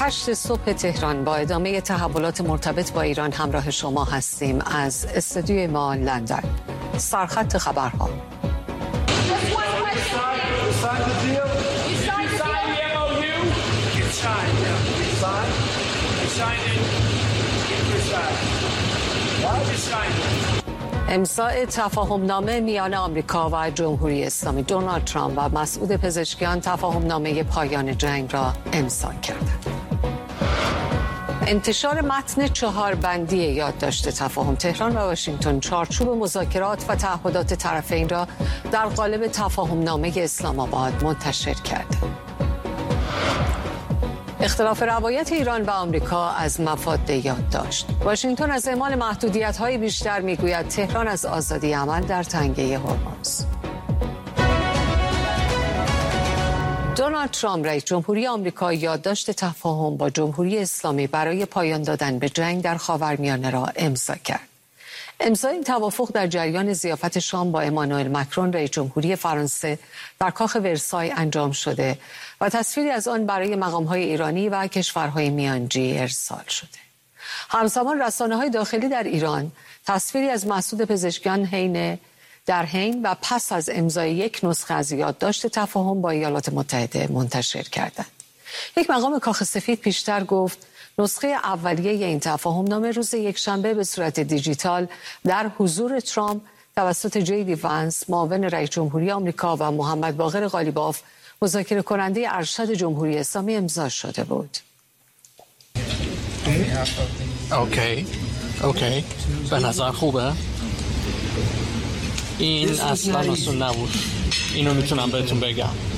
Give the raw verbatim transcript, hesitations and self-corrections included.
هشت صبح تهران با ادامه تحولات مرتبط با ایران همراه شما هستیم از استودیوی ما لندن. سرخط خبرها. امضای تفاهم نامه میان آمریکا و جمهوری اسلامی. دونالد ترامپ و مسعود پزشکیان تفاهم نامه پایان جنگ را امضا کردند. انتشار متن چهار بندی یادداشت تفاهم. تهران و واشنگتن چارچوب مذاکرات و تعهدات طرفین را در قالب تفاهم نامه اسلام آباد منتشر کردند. اختلاف روایت ایران و آمریکا از مفاد یادداشت. واشنگتن از اعمال محدودیت‌های بیشتر میگوید تهران از آزادی عمل در تنگه هرمز. دونالد ترامپ رئیس جمهوری آمریکا یادداشت تفاهم با جمهوری اسلامی برای پایان دادن به جنگ در خاورمیانه را امضا کرد. امضای این توافق در جریان ضیافت شام با امانوئل مکرون رئیس جمهوری فرانسه در کاخ ورسای انجام شده و تصویری از آن برای مقام‌های ایرانی و کشورهای میانجی ارسال شده. همزمان رسانه‌های داخلی در ایران تصویری از مسعود پزشکیان حین در حین و پس از امضای یک نسخه از یادداشت تفاهم با ایالات متحده منتشر کردند. یک مقام کاخ سفید پیشتر گفت نسخه اولیه این تفاهم نامه روز یکشنبه به صورت دیجیتال در حضور ترامپ توسط جی دی وانس معاون رئیس جمهوری آمریکا و محمد باقر قالیباف مذاکره کننده ارشد جمهوری اسلامی امضا شده بود. اوکی اوکی به نظر خوبه. این اصلا اصلا نبود. اینو میتونم بهتون بگم.